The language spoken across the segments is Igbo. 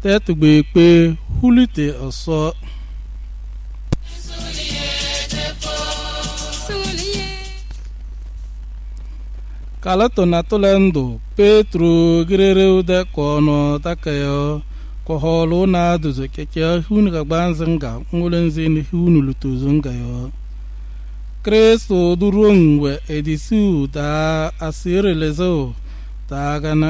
tetugbe pe hulite ọsọ kalato na tulendo Petro girere ude kono takayo koholu na duzo keke hunu ka banzanga ngulenzi hunu lutuzunga yo Kristo durungwe edisu da asire lezo da gana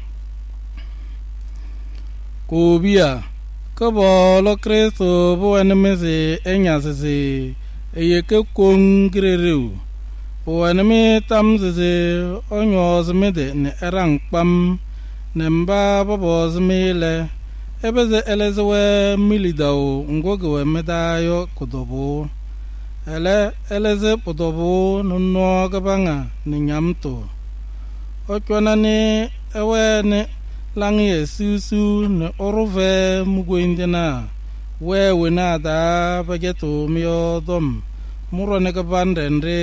Kobia kabolo Kristo buwane meze enyasese eyeke kongirereu buwane me tamzeze onyozmede ne erang pam nemba babozmele ebeze elezewe milidao ngogewe medayo kudobo eleze podobo nunno gabanga ni nyamto okwana ni ewene langi susu ne oruve mugwindina wewe na da bageto miyo dom muro ne gabandende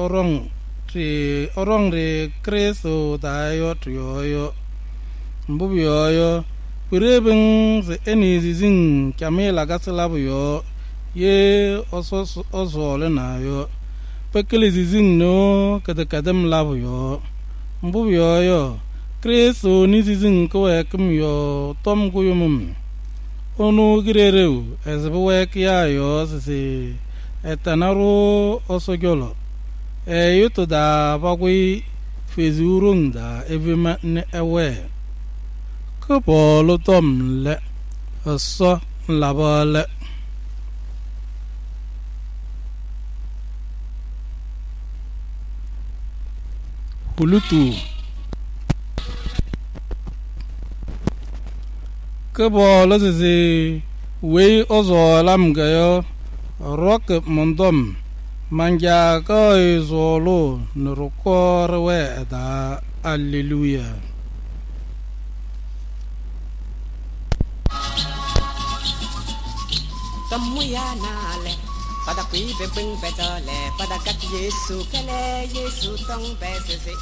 orong re Kristo dayo triyoyo mbubiyoyo pirebing ze enizizing kamela gasalabu yo ye osole na yo pekelizizing no kadem labu yo mbubiyoyo Kristo nizizing kwekem yo tom kuyumum onu girereu ezbwek ya yo sisi etanaro osogolo yuto da bagwi fezurung da evima ne ewe kopolo tom le oso labale hulutu kebolo sisi wei ozo lam gayo rock mondom manja ko izolo nurukor we da alleluia tamuya nale pada kui bebeng betole pada kat Yesu kele Yesu tong besese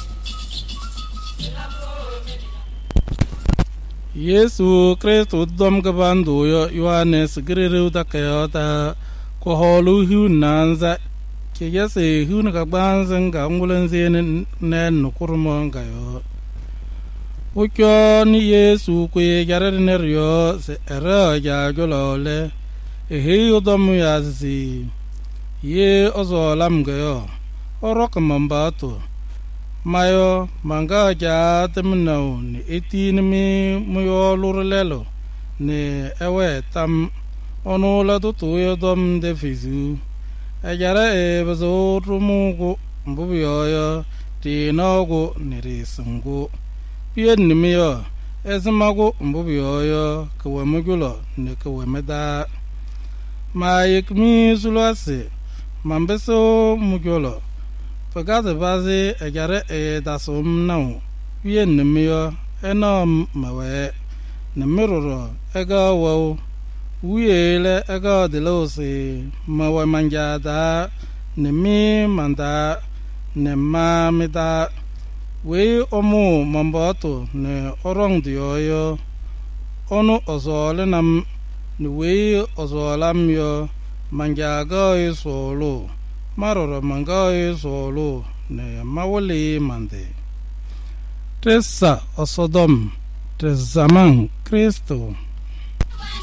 Yesu Kristo dom kabando yo Yohanes girere da kayota ko holu hu nanza ke yase hu na kabanzan ga ngulenze nen kurmonga yo ukyo ni Yesu ko ye jarare ne ryo se era ja jolole ehe dom ya si ye ozolam ga yo orok mambato mayo manga ja temno ni etini mi muyo lurlelo ne ewe tam ono la to yo dom de fizu ajara e bazo rumugo mbubiyo yo ti nogo ni risungo pien ni miyo ezmago mbubiyo yo kwa mugulo ne kwa meda mayek mi zulwase mambeso mugulo pagade baze ajara e dasum nau pien ni miyo enom mawe ne miroro ega wo uyele ega delose mawe manjada ne mi manda ne mamida we omu mambato ne orong dioyo onu ozole nam ne we ozolam yo manjaga isolo maroro manga isolo ne mawali mande Tresa osodom trezaman Kristo